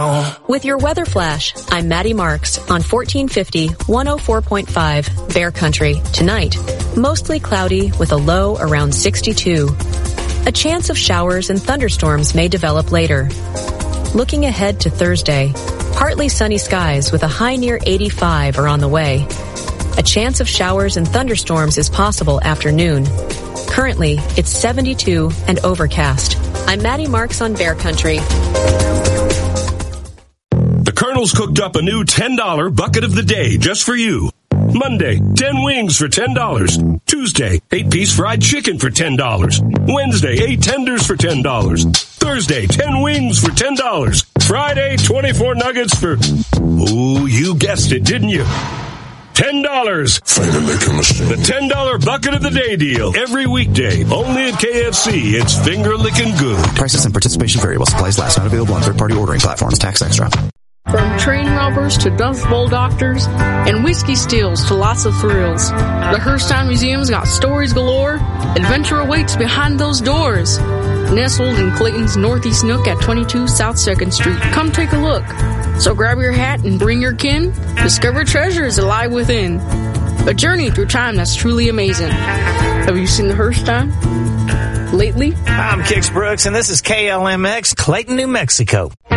With your weather flash, I'm Maddie Marks on 1450 104.5 Bear Country. Tonight, mostly cloudy with a low around 62. A chance of showers and thunderstorms may develop later. Looking ahead to Thursday, partly sunny skies with a high near 85 are on the way. A chance of showers and thunderstorms is possible after noon. Currently, it's 72 and overcast. I'm Maddie Marks on Bear Country. The Colonel's cooked up a new $10 bucket of the day just for you. Monday, 10 wings for $10. Tuesday, 8-piece fried chicken for $10. Wednesday, 8 tenders for $10. Thursday, 10 wings for $10. Friday, 24 nuggets for... Ooh, you guessed it, didn't you? $10. The $10 bucket of the day deal. Every weekday, only at KFC. It's finger-licking good. Prices and participation variable. Supplies last. Not available on third-party ordering platforms. Tax extra. From train robbers to Dust Bowl doctors and whiskey steals to lots of thrills, the Hearthstone Museum's got stories galore. Adventure awaits behind those doors. Nestled in Clayton's Northeast Nook at 22 South 2nd Street. Come take a look. So grab your hat and bring your kin. Discover treasures alive within. A journey through time that's truly amazing. Have you seen the Hearthstone lately? I'm Kix Brooks, and this is KLMX, Clayton, New Mexico.